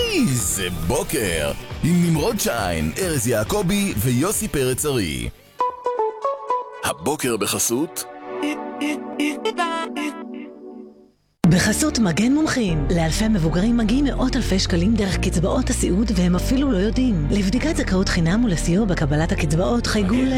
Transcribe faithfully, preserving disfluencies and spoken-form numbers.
איזה בוקר! עם נמרוד שיין, ארז יעקבי ויוסי פרץ ארי. הבוקר בחסות בחסות מגן מומחים. לאלפי מבוגרים מגיעים מאות אלפי שקלים דרך קצבאות הסיעוד והם אפילו לא יודעים. לבדיקת זכאות חינם ולסיוע בקבלת הקצבאות חייגו ל...